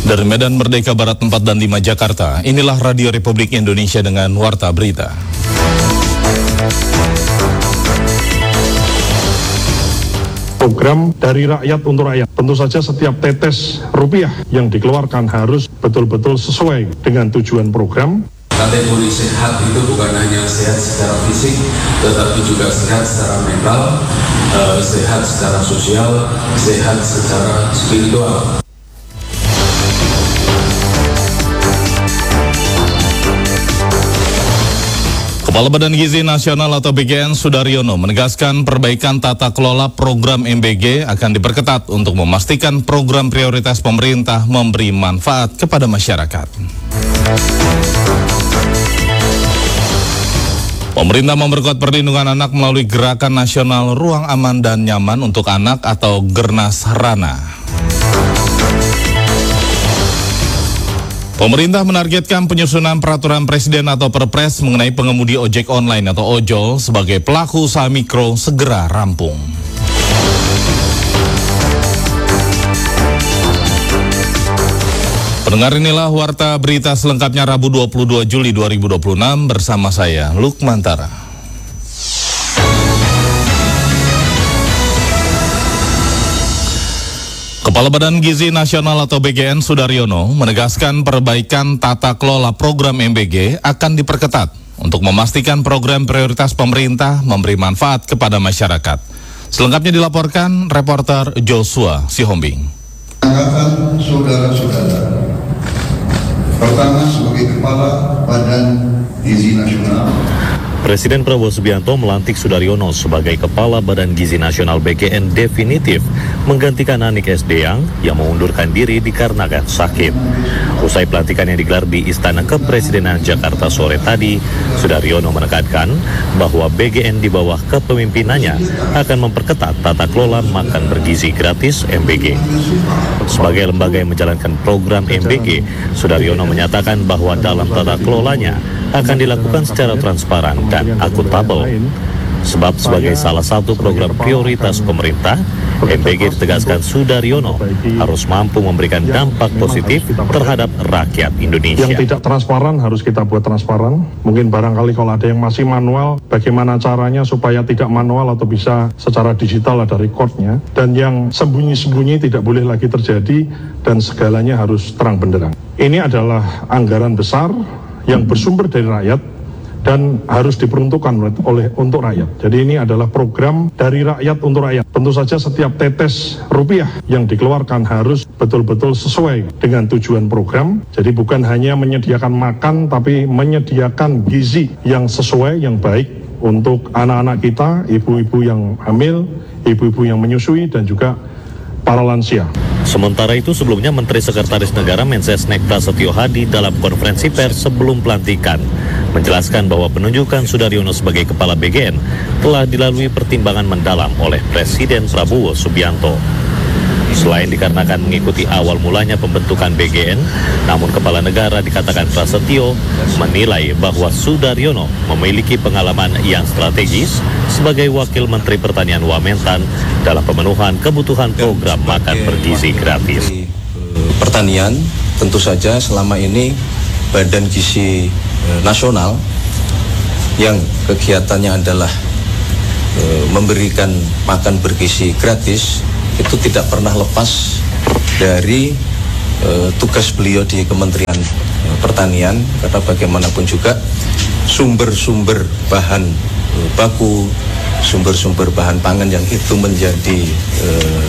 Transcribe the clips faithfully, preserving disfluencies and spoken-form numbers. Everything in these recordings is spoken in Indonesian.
Dari Medan Merdeka Barat empat dan lima Jakarta, inilah Radio Republik Indonesia dengan Warta Berita. Program dari rakyat untuk rakyat. Tentu saja setiap tetes rupiah yang dikeluarkan harus betul-betul sesuai dengan tujuan program. Kategori sehat itu bukan hanya sehat secara fisik, tetapi juga sehat secara mental, eh, sehat secara sosial, sehat secara spiritual. Kepala Badan Gizi Nasional atau B G N Sudaryono menegaskan perbaikan tata kelola program M B G akan diperketat untuk memastikan program prioritas pemerintah memberi manfaat kepada masyarakat. Pemerintah memperkuat perlindungan anak melalui Gerakan Nasional Ruang Aman dan Nyaman untuk Anak atau Gernas Rana. Pemerintah menargetkan penyusunan peraturan presiden atau perpres mengenai pengemudi ojek online atau ojol sebagai pelaku usaha mikro segera rampung. Pendengar, inilah Warta Berita selengkapnya Rabu dua puluh dua Juli dua ribu dua puluh enam bersama saya Lukmantara. Kepala Badan Gizi Nasional atau B G N Sudaryono menegaskan perbaikan tata kelola program M B G akan diperketat untuk memastikan program prioritas pemerintah memberi manfaat kepada masyarakat. Selengkapnya dilaporkan reporter Joshua Sihombing. Angkatan saudara-saudara, pertama sebagai Kepala Badan Gizi Nasional, Presiden Prabowo Subianto melantik Sudaryono sebagai Kepala Badan Gizi Nasional B G N definitif, menggantikan Anik S. Deyang yang mengundurkan diri dikarenakan sakit. Usai pelantikan yang digelar di Istana Kepresidenan Jakarta sore tadi, Sudaryono menekankan bahwa B G N di bawah kepemimpinannya akan memperketat tata kelola makan bergizi gratis M B G. Sebagai lembaga yang menjalankan program M B G, Sudaryono menyatakan bahwa dalam tata kelolanya akan dilakukan secara transparan dan akuntabel. Sebab sebagai salah satu program prioritas pemerintah, M B G ditegaskan Sudaryono harus mampu memberikan dampak positif terhadap rakyat Indonesia. Yang tidak transparan harus kita buat transparan. Mungkin barangkali kalau ada yang masih manual, bagaimana caranya supaya tidak manual atau bisa secara digital ada recordnya. Dan yang sembunyi-sembunyi tidak boleh lagi terjadi dan segalanya harus terang benderang. Ini adalah anggaran besar yang bersumber dari rakyat dan harus diperuntukkan oleh untuk rakyat. Jadi ini adalah program dari rakyat untuk rakyat. Tentu saja setiap tetes rupiah yang dikeluarkan harus betul-betul sesuai dengan tujuan program. Jadi bukan hanya menyediakan makan, tapi menyediakan gizi yang sesuai, yang baik untuk anak-anak kita, ibu-ibu yang hamil, ibu-ibu yang menyusui, dan juga para lansia. Sementara itu, sebelumnya Menteri Sekretaris Negara Mensesnek Prasetyo Hadi dalam konferensi pers sebelum pelantikan menjelaskan bahwa penunjukan Sudaryono sebagai Kepala B G N telah dilalui pertimbangan mendalam oleh Presiden Prabowo Subianto. Selain dikarenakan mengikuti awal mulanya pembentukan B G N, namun Kepala Negara dikatakan Prasetyo menilai bahwa Sudaryono memiliki pengalaman yang strategis sebagai Wakil Menteri Pertanian Wamentan dalam pemenuhan kebutuhan program makan bergizi gratis. Pertanian tentu saja selama ini Badan Gizi Nasional yang kegiatannya adalah e, memberikan makan bergizi gratis itu tidak pernah lepas dari e, tugas beliau di Kementerian e, Pertanian, karena bagaimanapun juga sumber-sumber bahan e, baku, sumber-sumber bahan pangan yang itu menjadi e,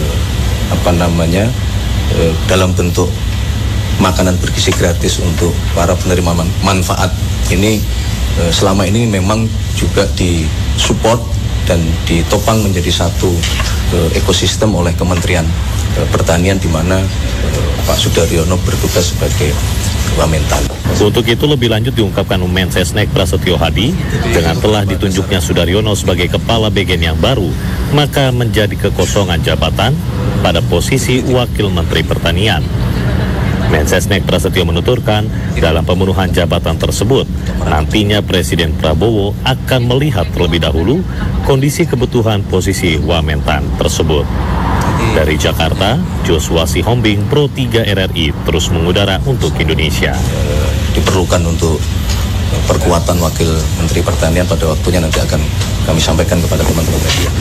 apa namanya e, dalam bentuk makanan bergizi gratis untuk para penerima man- manfaat ini e, selama ini memang juga disupport dan ditopang menjadi satu e, ekosistem oleh Kementerian e, Pertanian, di mana e, Pak Sudaryono bertugas sebagai Wamentan. Untuk itu lebih lanjut diungkapkan Mensesnek Prasetyo Hadi, dengan telah ditunjuknya Sudaryono sebagai Kepala B G N yang baru, maka menjadi kekosongan jabatan pada posisi Wakil Menteri Pertanian. Mensesnek Prasetyo menuturkan dalam pemenuhan jabatan tersebut, nantinya Presiden Prabowo akan melihat terlebih dahulu kondisi kebutuhan posisi Wamentan tersebut. Dari Jakarta, Joshua Sihombing, Pro tiga R R I, terus mengudara untuk Indonesia. Diperlukan untuk perkuatan Wakil Menteri Pertanian pada waktunya nanti akan kami sampaikan kepada teman-teman media.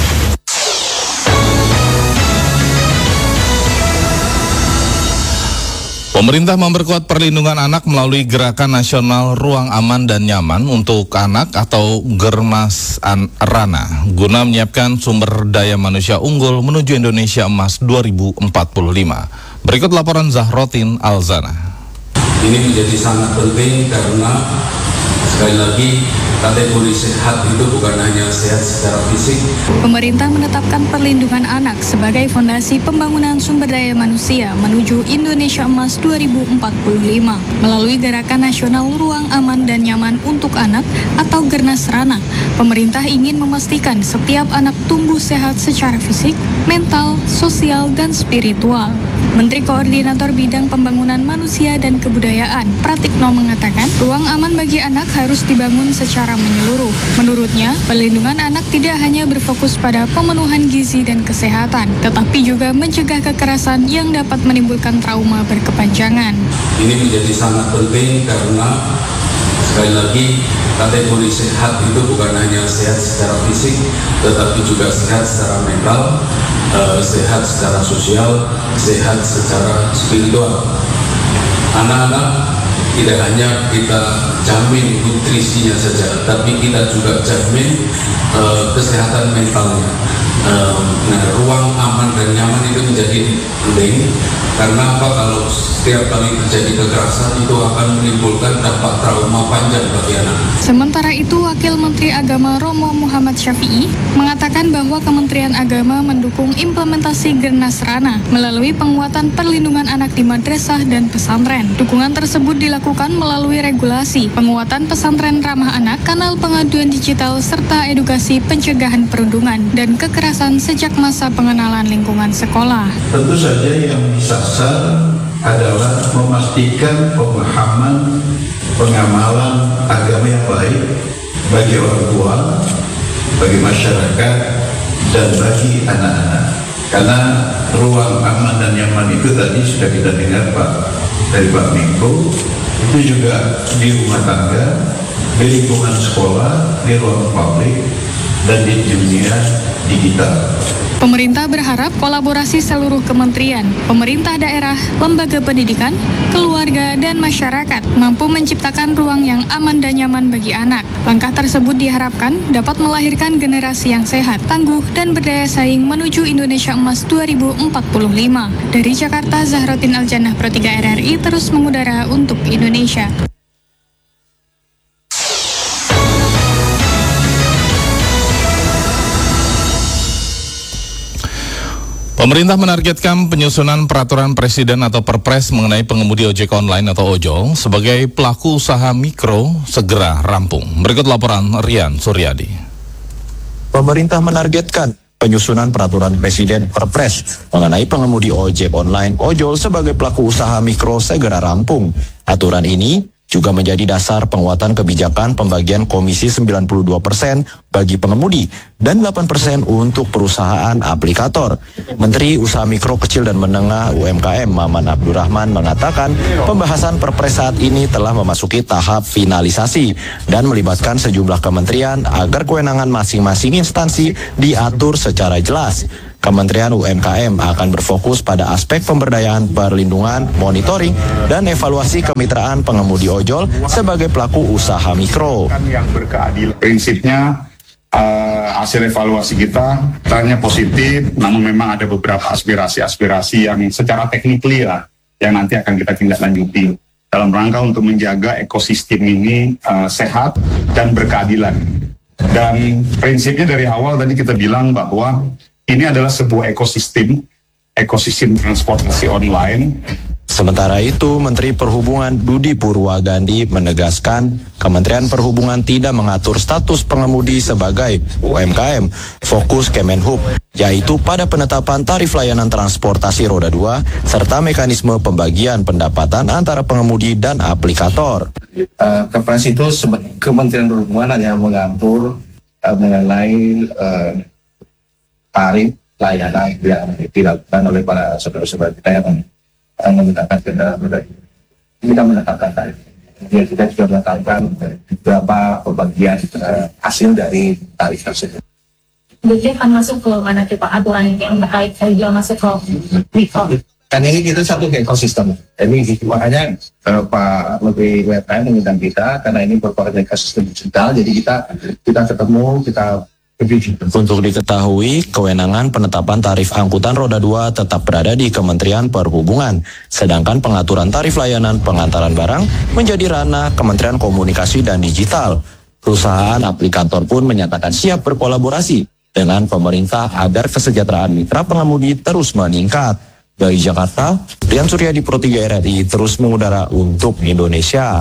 Pemerintah memperkuat perlindungan anak melalui Gerakan Nasional Ruang Aman dan Nyaman untuk Anak atau Germas Rana guna menyiapkan sumber daya manusia unggul menuju Indonesia Emas dua ribu empat puluh lima. Berikut laporan Zahrotin Alzana. Ini menjadi sangat penting karena sekali lagi kategori sehat itu bukan hanya sehat secara fisik. Pemerintah menetapkan perlindungan anak sebagai fondasi pembangunan sumber daya manusia menuju Indonesia Emas dua ribu empat puluh lima melalui Gerakan Nasional Ruang Aman dan Nyaman untuk Anak atau Gernas Rana. Pemerintah ingin memastikan setiap anak tumbuh sehat secara fisik, mental, sosial, dan spiritual. Menteri Koordinator Bidang Pembangunan Manusia dan Kebudayaan, Pratikno, mengatakan ruang aman bagi anak harus dibangun secara menyeluruh. Menurutnya, perlindungan anak tidak hanya berfokus pada pemenuhan gizi dan kesehatan, tetapi juga mencegah kekerasan yang dapat menimbulkan trauma berkepanjangan. Ini menjadi sangat penting karena sekali lagi kategori sehat itu bukan hanya sehat secara fisik, tetapi juga sehat secara mental, eh, sehat secara sosial, sehat secara spiritual. Anak-anak tidak hanya kita jamin nutrisinya saja, tapi kita juga jamin uh, kesehatan mentalnya. Uh, nah, ruang aman dan nyaman itu menjadi penting karena apa? Kalau setiap kali terjadi kekerasan itu akan menimbulkan dampak trauma panjang bagi anak. Sementara itu, Wakil Menteri Agama Romo Muhammad Syafi'i mengatakan bahwa Kementerian Agama mendukung implementasi Gernas Rana melalui penguatan perlindungan anak di madrasah dan pesantren. Dukungan tersebut dilakukan melalui regulasi, penguatan pesantren ramah anak, kanal pengaduan digital, serta edukasi pencegahan perundungan dan kekerasan sejak masa pengenalan lingkungan sekolah. Tentu saja yang disasar adalah memastikan pemahaman pengamalan agama yang baik bagi orang tua, bagi masyarakat, dan bagi anak-anak. Karena ruang aman dan nyaman itu tadi sudah kita dengar Pak dari Pak Menko, itu juga di rumah tangga, di lingkungan sekolah, di ruang publik, dan di dunia digital. Pemerintah berharap kolaborasi seluruh kementerian, pemerintah daerah, lembaga pendidikan, keluarga, dan masyarakat mampu menciptakan ruang yang aman dan nyaman bagi anak. Langkah tersebut diharapkan dapat melahirkan generasi yang sehat, tangguh, dan berdaya saing menuju Indonesia Emas dua ribu empat puluh lima. Dari Jakarta, Zahrotin Aljanah, Pro tiga R R I, terus mengudara untuk Indonesia. Pemerintah menargetkan penyusunan peraturan presiden atau perpres mengenai pengemudi ojek online atau ojol sebagai pelaku usaha mikro segera rampung. Berikut laporan Rian Suryadi. Pemerintah menargetkan penyusunan peraturan presiden perpres mengenai pengemudi ojek online ojol sebagai pelaku usaha mikro segera rampung. Aturan ini juga menjadi dasar penguatan kebijakan pembagian komisi sembilan puluh dua persen bagi pengemudi dan delapan persen untuk perusahaan aplikator. Menteri Usaha Mikro Kecil dan Menengah U M K M Maman Abdurrahman mengatakan pembahasan perpres saat ini telah memasuki tahap finalisasi dan melibatkan sejumlah kementerian agar kewenangan masing-masing instansi diatur secara jelas. Kementerian U M K M akan berfokus pada aspek pemberdayaan perlindungan, monitoring, dan evaluasi kemitraan pengemudi ojol sebagai pelaku usaha mikro. Yang berkeadilan. Prinsipnya uh, hasil evaluasi kita tanya positif, namun memang ada beberapa aspirasi-aspirasi yang secara teknikly lah yang nanti akan kita tindak lanjuti dalam rangka untuk menjaga ekosistem ini uh, sehat dan berkeadilan. Dan prinsipnya dari awal tadi kita bilang bahwa ini adalah sebuah ekosistem, ekosistem transportasi online. Sementara itu, Menteri Perhubungan Budi Purwagandi menegaskan Kementerian Perhubungan tidak mengatur status pengemudi sebagai U M K M. Fokus Kemenhub, yaitu pada penetapan tarif layanan transportasi roda dua, serta mekanisme pembagian pendapatan antara pengemudi dan aplikator. Uh, Kepres itu Kementerian Perhubungan hanya mengatur uh, mengenai uh, tarif layanan yang dilakukan oleh para saudara-saudara kita yang menggunakan kendaraan roda dua. Kita menetapkan tarif. Ya, kita juga menetapkan beberapa pembagian uh, hasil dari tarif tersebut. Jadi akan masuk ke mana sih Pak aturan yang terkait juga masuk ke mikro? Kan ini kita satu ekosistem. Jadi makanya uh, Pak Menteri U M K M mengundang kita karena ini merupakan ekosistem digital. Jadi kita kita ketemu kita. Untuk diketahui, kewenangan penetapan tarif angkutan roda dua tetap berada di Kementerian Perhubungan, sedangkan pengaturan tarif layanan pengantaran barang menjadi ranah Kementerian Komunikasi dan Digital. Perusahaan aplikator pun menyatakan siap berkolaborasi dengan pemerintah agar kesejahteraan mitra pengemudi terus meningkat. Dari Jakarta, Rian Suryadi Pro tiga R R I terus mengudara untuk Indonesia.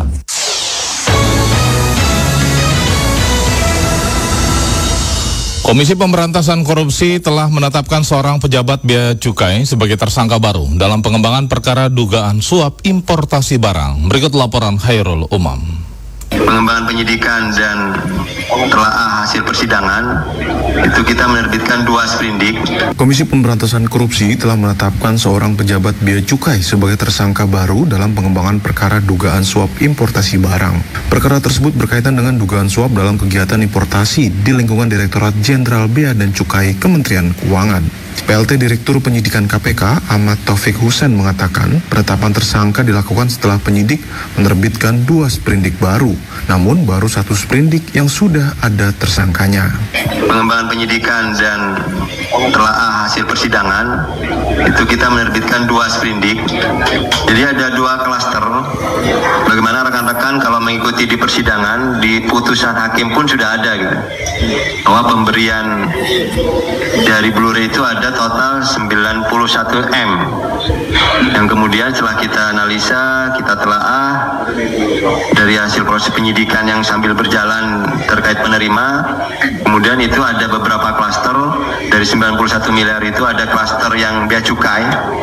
Komisi Pemberantasan Korupsi telah menetapkan seorang pejabat bea cukai sebagai tersangka baru dalam pengembangan perkara dugaan suap importasi barang. Berikut laporan Khairul Umam. Pengembangan penyidikan dan telaah hasil persidangan itu kita menerbitkan dua sprindik. Komisi Pemberantasan Korupsi telah menetapkan seorang pejabat bea cukai sebagai tersangka baru dalam pengembangan perkara dugaan suap importasi barang. Perkara tersebut berkaitan dengan dugaan suap dalam kegiatan importasi di lingkungan Direktorat Jenderal Bea dan Cukai Kementerian Keuangan. P L T Direktur Penyidikan K P K Ahmad Taufik Husain mengatakan penetapan tersangka dilakukan setelah penyidik menerbitkan dua sprindik baru, namun baru satu sprindik yang sudah ada tersangkanya. Pengembangan penyidikan dan telaah hasil persidangan itu kita menerbitkan dua sprindik. Jadi ada dua klaster. Bagaimana rekan-rekan kalau mengikuti di persidangan, di putusan hakim pun sudah ada gitu, bahwa pemberian dari Blu-ray itu ada total sembilan puluh satu M, yang kemudian setelah kita analisa, kita telaah dari hasil proses penyidikan yang sambil berjalan terkait penerima, kemudian itu ada beberapa klaster. Dari sembilan puluh satu miliar itu ada klaster yang bea cukai,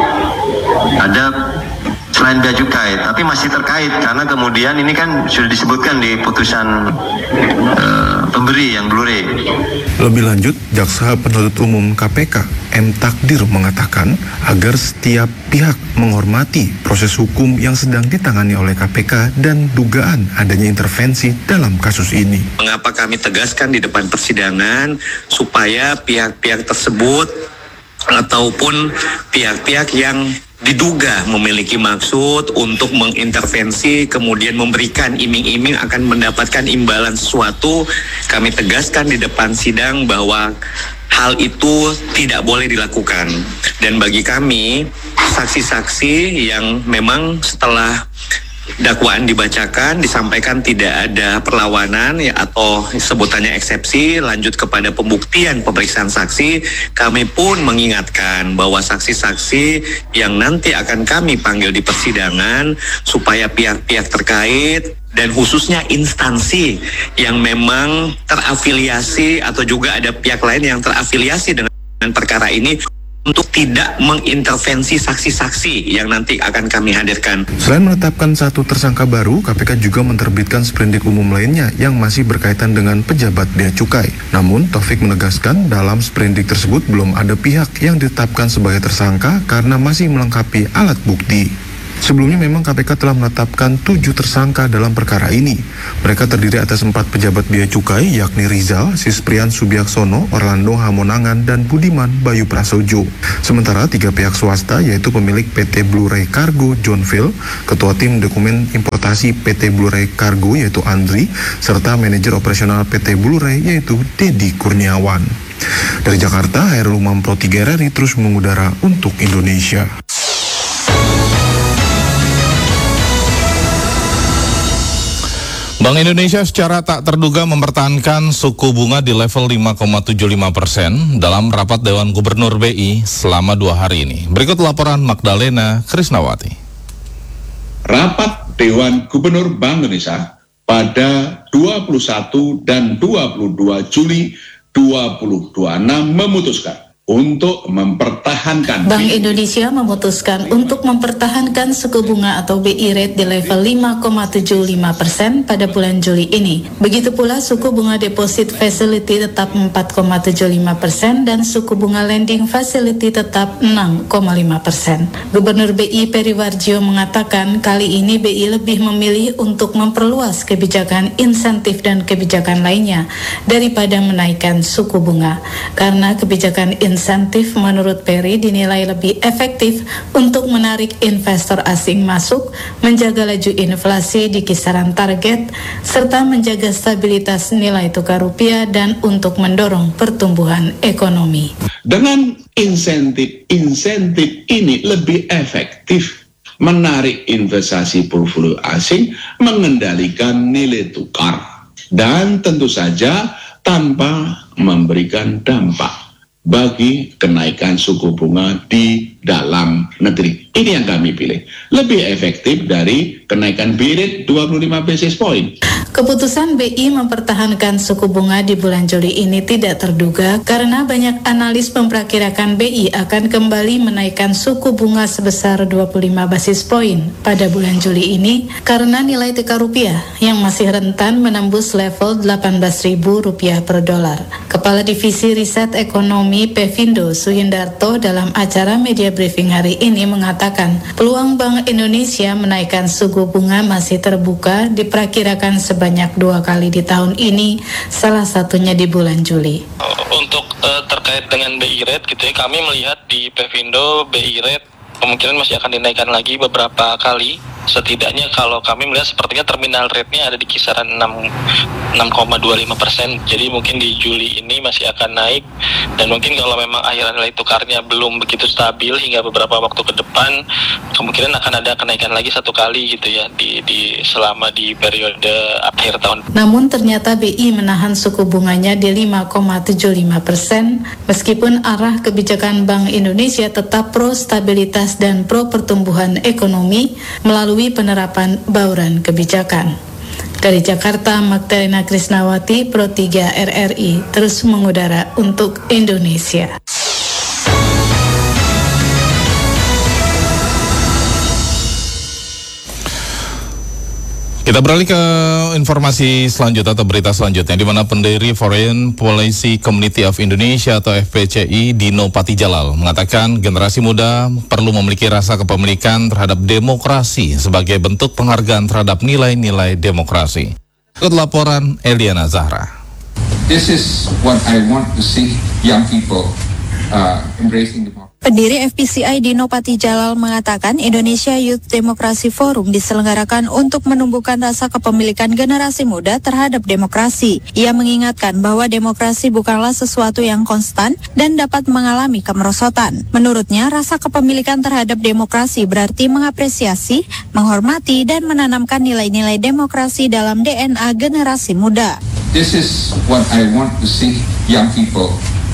ada selain bea cukai, tapi masih terkait karena kemudian ini kan sudah disebutkan di putusan uh, pemberi yang Blu-ray. Lebih lanjut, Jaksa Penuntut Umum K P K M Takdir mengatakan agar setiap pihak menghormati proses hukum yang sedang ditangani oleh K P K dan dugaan adanya intervensi dalam kasus ini. Mengapa kami tegaskan di depan persidangan supaya pihak-pihak tersebut ataupun pihak-pihak yang diduga memiliki maksud untuk mengintervensi kemudian memberikan iming-iming akan mendapatkan imbalan sesuatu, kami tegaskan di depan sidang bahwa hal itu tidak boleh dilakukan. Dan bagi kami, saksi-saksi yang memang setelah dakwaan dibacakan, disampaikan tidak ada perlawanan ya, atau sebutannya eksepsi, lanjut kepada pembuktian pemeriksaan saksi, kami pun mengingatkan bahwa saksi-saksi yang nanti akan kami panggil di persidangan supaya pihak-pihak terkait dan khususnya instansi yang memang terafiliasi atau juga ada pihak lain yang terafiliasi dengan perkara ini untuk tidak mengintervensi saksi-saksi yang nanti akan kami hadirkan. Selain menetapkan satu tersangka baru, K P K juga menerbitkan sprindik umum lainnya yang masih berkaitan dengan pejabat bea cukai. Namun, Taufik menegaskan dalam sprindik tersebut belum ada pihak yang ditetapkan sebagai tersangka karena masih melengkapi alat bukti. Sebelumnya memang K P K telah menetapkan tujuh tersangka dalam perkara ini. Mereka terdiri atas empat pejabat bea cukai, yakni Rizal, Sisprian Subiaksono, Orlando Hamonangan, dan Budiman Bayu Prasojo. Sementara tiga pihak swasta, yaitu pemilik P T Blu-ray Cargo Johnville, ketua tim dokumen importasi P T Blu-ray Cargo yaitu Andri, serta manajer operasional P T Blu-ray yaitu Dedi Kurniawan. Dari Jakarta, Khairul Umam Pro tiga R R I terus mengudara untuk Indonesia. Bank Indonesia secara tak terduga mempertahankan suku bunga di level lima koma tujuh lima persen dalam rapat Dewan Gubernur B I selama dua hari ini. Berikut laporan Magdalena Krisnawati. Rapat Dewan Gubernur Bank Indonesia pada dua puluh satu dan dua puluh dua Juli dua ribu dua puluh enam memutuskan untuk mempertahankan. Bank Indonesia memutuskan untuk mempertahankan suku bunga atau B I rate di level lima koma tujuh lima persen pada bulan Juli ini. Begitu pula suku bunga deposit facility tetap empat koma tujuh lima persen dan suku bunga lending facility tetap enam koma lima persen. Gubernur B I Peri Warjio mengatakan kali ini B I lebih memilih untuk memperluas kebijakan insentif dan kebijakan lainnya daripada menaikkan suku bunga. Karena kebijakan insentif menurut Peri dinilai lebih efektif untuk menarik investor asing masuk, menjaga laju inflasi di kisaran target, serta menjaga stabilitas nilai tukar rupiah dan untuk mendorong pertumbuhan ekonomi. Dengan insentif-insentif ini lebih efektif menarik investasi portfolio asing, mengendalikan nilai tukar, dan tentu saja tanpa memberikan dampak bagi kenaikan suku bunga di dalam negeri. Ini yang kami pilih. Lebih efektif dari kenaikan B I rate dua puluh lima basis point. Keputusan B I mempertahankan suku bunga di bulan Juli ini tidak terduga karena banyak analis memperkirakan B I akan kembali menaikkan suku bunga sebesar dua puluh lima basis point pada bulan Juli ini karena nilai tukar rupiah yang masih rentan menembus level delapan belas ribu rupiah per dolar. Kepala Divisi Riset Ekonomi Pevindo Suhindarto dalam acara media briefing hari ini mengatakan peluang Bank Indonesia menaikkan suku bunga masih terbuka, diperkirakan sebanyak dua kali di tahun ini, salah satunya di bulan Juli. Untuk uh, terkait dengan B I rate gitu ya, kami melihat di Pevindo B I rate kemungkinan masih akan dinaikkan lagi beberapa kali. Setidaknya kalau kami melihat sepertinya terminal rate-nya ada di kisaran enam koma dua lima persen. Jadi mungkin di Juli ini masih akan naik, dan mungkin kalau memang akhiran nilai tukarnya belum begitu stabil hingga beberapa waktu ke depan, kemungkinan akan ada kenaikan lagi satu kali gitu ya di, di selama di periode akhir tahun. Namun ternyata B I menahan suku bunganya di lima koma tujuh lima persen meskipun arah kebijakan Bank Indonesia tetap pro stabilitas dan pro pertumbuhan ekonomi melalui penerapan bauran kebijakan. Dari Jakarta, Magdalena Krisnawati, Pro tiga R R I, terus mengudara untuk Indonesia. Kita beralih ke informasi selanjutnya atau berita selanjutnya, di mana pendiri Foreign Policy Community of Indonesia atau F P C I Dino Patijalal mengatakan generasi muda perlu memiliki rasa kepemilikan terhadap demokrasi sebagai bentuk penghargaan terhadap nilai-nilai demokrasi. Ikut laporan Eliana Zahra. This is what I want to see young people uh, embracing democracy. Pendiri F P C I Dino Patijalal mengatakan Indonesia Youth Democracy Forum diselenggarakan untuk menumbuhkan rasa kepemilikan generasi muda terhadap demokrasi. Ia mengingatkan bahwa demokrasi bukanlah sesuatu yang konstan dan dapat mengalami kemerosotan. Menurutnya, rasa kepemilikan terhadap demokrasi berarti mengapresiasi, menghormati, dan menanamkan nilai-nilai demokrasi dalam D N A generasi muda. This is what I want to see young people.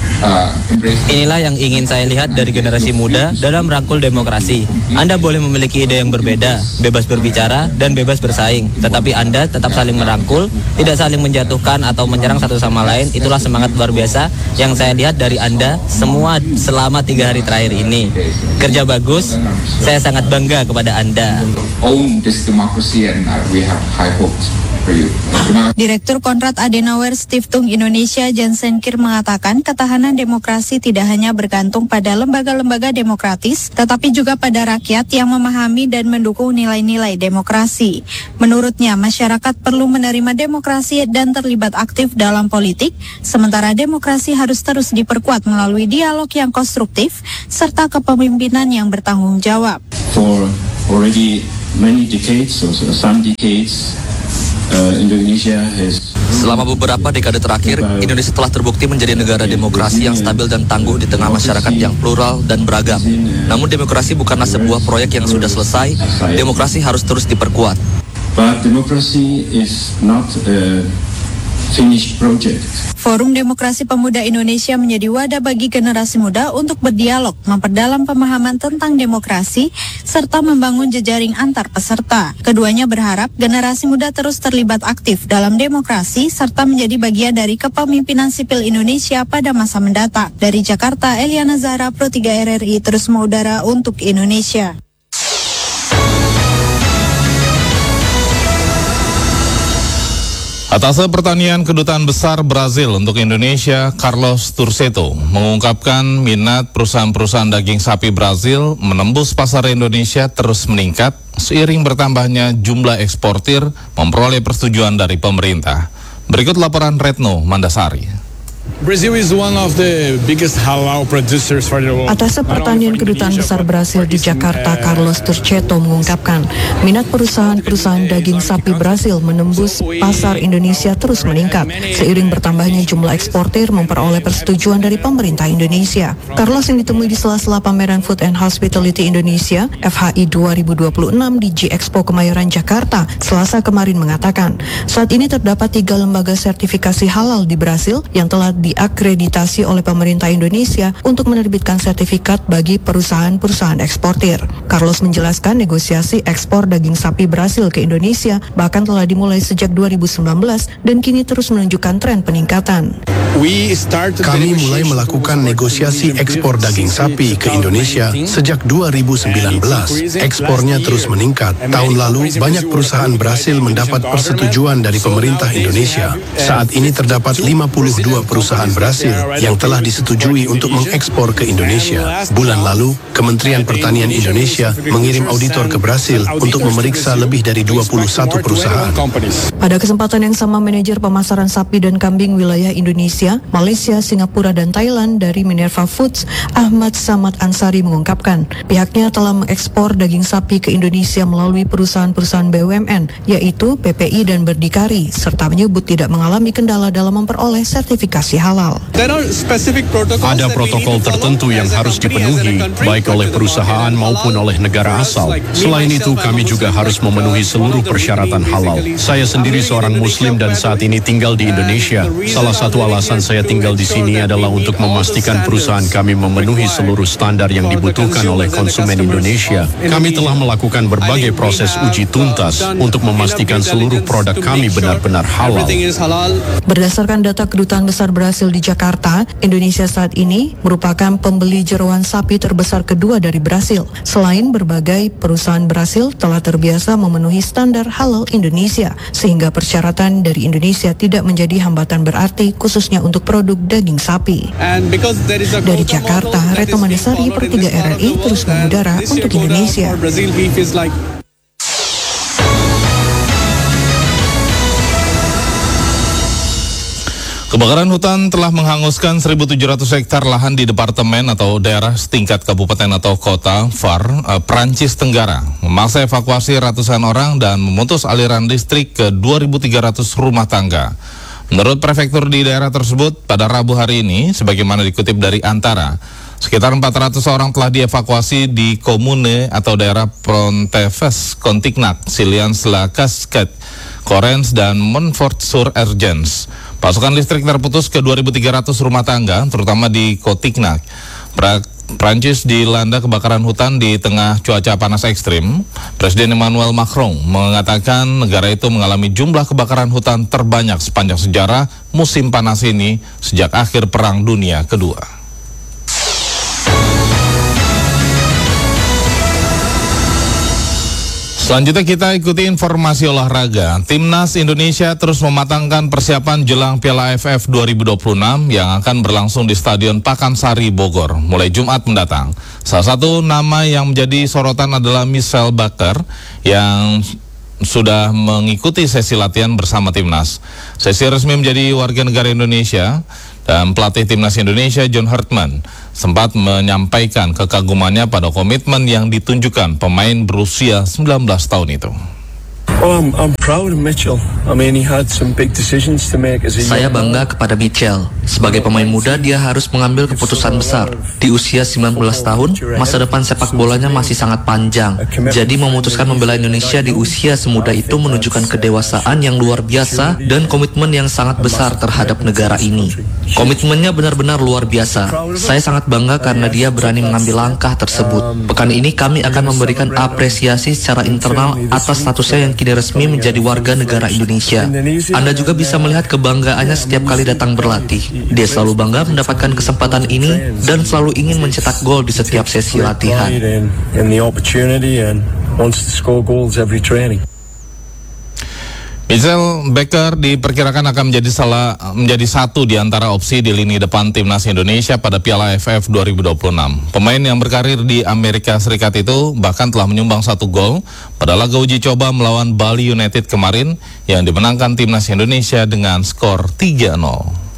Inilah yang ingin saya lihat dari generasi muda dalam merangkul demokrasi. Anda boleh memiliki ide yang berbeda, bebas berbicara, dan bebas bersaing. Tetapi Anda tetap saling merangkul, tidak saling menjatuhkan atau menyerang satu sama lain. Itulah semangat luar biasa yang saya lihat dari Anda semua selama tiga hari terakhir ini. Kerja bagus, saya sangat bangga kepada Anda. Own this democracy and we have high hopes. Direktur Konrad Adenauer Stiftung Indonesia Jan Senkir mengatakan ketahanan demokrasi tidak hanya bergantung pada lembaga-lembaga demokratis, tetapi juga pada rakyat yang memahami dan mendukung nilai-nilai demokrasi. Menurutnya, masyarakat perlu menerima demokrasi dan terlibat aktif dalam politik, sementara demokrasi harus terus diperkuat melalui dialog yang konstruktif serta kepemimpinan yang bertanggung jawab. For already many decades, or some decades, Uh, Indonesia has... Selama beberapa dekade terakhir, Indonesia telah terbukti menjadi negara demokrasi yang stabil dan tangguh di tengah masyarakat yang plural dan beragam. Namun demokrasi bukanlah sebuah proyek yang sudah selesai, demokrasi harus terus diperkuat. But democracy is not a finished project. Forum Demokrasi Pemuda Indonesia menjadi wadah bagi generasi muda untuk berdialog, memperdalam pemahaman tentang demokrasi, serta membangun jejaring antar peserta. Keduanya berharap generasi muda terus terlibat aktif dalam demokrasi, serta menjadi bagian dari kepemimpinan sipil Indonesia pada masa mendatang. Dari Jakarta, Eliana Zahra, Pro tiga R R I, terus mengudara untuk Indonesia. Atas Pertanian Kedutaan Besar Brazil untuk Indonesia, Carlos Turceto, mengungkapkan minat perusahaan-perusahaan daging sapi Brazil menembus pasar Indonesia terus meningkat seiring bertambahnya jumlah eksportir memperoleh persetujuan dari pemerintah. Berikut laporan Retno Mandasari. Brazil is one of the biggest halal producers for the world. Atas Pertanian Kedutaan Besar Brasil di Jakarta, Carlos Turceto mengungkapkan minat perusahaan-perusahaan daging sapi Brasil menembus pasar Indonesia terus meningkat seiring bertambahnya jumlah eksportir memperoleh persetujuan dari pemerintah Indonesia. Carlos yang ditemui di sela-sela pameran Food and Hospitality Indonesia F H I dua ribu dua puluh enam di G Expo Kemayoran Jakarta Selasa kemarin mengatakan, saat ini terdapat tiga lembaga sertifikasi halal di Brasil yang telah diakreditasi oleh pemerintah Indonesia untuk menerbitkan sertifikat bagi perusahaan-perusahaan eksportir. Carlos menjelaskan negosiasi ekspor daging sapi Brasil ke Indonesia bahkan telah dimulai sejak dua ribu sembilan belas dan kini terus menunjukkan tren peningkatan. Kami mulai melakukan negosiasi ekspor daging sapi ke Indonesia sejak dua ribu sembilan belas. Ekspornya terus meningkat. Tahun lalu, banyak perusahaan Brasil mendapat persetujuan dari pemerintah Indonesia. Saat ini terdapat lima puluh dua perusahaan Brasil yang telah disetujui untuk mengekspor ke Indonesia. Bulan lalu, Kementerian Pertanian Indonesia mengirim auditor ke Brasil untuk memeriksa lebih dari dua puluh satu perusahaan. Pada kesempatan yang sama, manajer pemasaran sapi dan kambing wilayah Indonesia, Malaysia, Singapura, dan Thailand dari Minerva Foods, Ahmad Samad Ansari mengungkapkan pihaknya telah mengekspor daging sapi ke Indonesia melalui perusahaan-perusahaan B U M N, yaitu P P I dan Berdikari, serta menyebut tidak mengalami kendala dalam memperoleh sertifikasi halal. Ada protokol tertentu yang harus dipenuhi, baik oleh perusahaan maupun oleh negara asal. Selain itu, kami juga harus memenuhi seluruh persyaratan halal. Saya sendiri seorang Muslim dan saat ini tinggal di Indonesia. Salah satu alasan saya tinggal di sini adalah untuk memastikan perusahaan kami memenuhi seluruh standar yang dibutuhkan oleh konsumen Indonesia. Kami telah melakukan berbagai proses uji tuntas untuk memastikan seluruh produk kami benar-benar halal. Berdasarkan data Kedutaan Besar Brasil di Jakarta, Indonesia saat ini merupakan pembeli jeroan sapi terbesar kedua dari Brasil. Selain berbagai perusahaan Brasil telah terbiasa memenuhi standar halal Indonesia, sehingga persyaratan dari Indonesia tidak menjadi hambatan berarti khususnya untuk produk daging sapi. Dari Jakarta, Retno Mandasari, Pro tiga R R I, terus mengudara untuk Indonesia. Kebakaran hutan telah menghanguskan seribu tujuh ratus hektar lahan di departemen atau daerah setingkat kabupaten atau kota Var, eh, Perancis Tenggara, memaksa evakuasi ratusan orang dan memutus aliran listrik ke dua ribu tiga ratus rumah tangga. Menurut prefektur di daerah tersebut, pada Rabu hari ini, sebagaimana dikutip dari Antara, sekitar empat ratus orang telah dievakuasi di komune atau daerah Pronteves, Contignac, Silians-la-Casquette, Correns, dan Montfort-sur-Ergens. Pasokan listrik terputus ke dua ribu tiga ratus rumah tangga, terutama di Contignac. Prancis dilanda kebakaran hutan di tengah cuaca panas ekstrim. Presiden Emmanuel Macron mengatakan negara itu mengalami jumlah kebakaran hutan terbanyak sepanjang sejarah musim panas ini sejak akhir Perang Dunia Kedua. Selanjutnya kita ikuti informasi olahraga. Timnas Indonesia terus mematangkan persiapan jelang Piala A F F dua ribu dua puluh enam yang akan berlangsung di Stadion Pakansari, Bogor, mulai Jumat mendatang. Salah satu nama yang menjadi sorotan adalah Michelle Baker yang sudah mengikuti sesi latihan bersama Timnas. Sesi resmi menjadi warga negara Indonesia dan pelatih Timnas Indonesia John Hartman sempat menyampaikan kekagumannya pada komitmen yang ditunjukkan pemain berusia sembilan belas tahun itu. Oh, I'm, I'm proud of Mitchell. I mean, he had some big decisions to make as a Saya young bangga kepada Mitchell. Sebagai pemain muda, dia harus mengambil keputusan besar. Di usia sembilan belas tahun, masa depan sepak bolanya masih sangat panjang. Jadi memutuskan membela Indonesia di usia semuda itu menunjukkan kedewasaan yang luar biasa dan komitmen yang sangat besar terhadap negara ini. Komitmennya benar-benar luar biasa. Saya sangat bangga karena dia berani mengambil langkah tersebut. Pekan ini kami akan memberikan apresiasi secara internal atas statusnya yang kini resmi menjadi warga negara Indonesia. Anda juga bisa melihat kebanggaannya setiap kali datang berlatih. Dia selalu bangga mendapatkan kesempatan ini dan selalu ingin mencetak gol di setiap sesi latihan. Mitchell Baker diperkirakan akan menjadi salah menjadi satu di antara opsi di lini depan timnas Indonesia pada Piala A F F dua ribu dua puluh enam. Pemain yang berkarir di Amerika Serikat itu bahkan telah menyumbang satu gol pada laga uji coba melawan Bali United kemarin yang dimenangkan timnas Indonesia dengan skor tiga nol.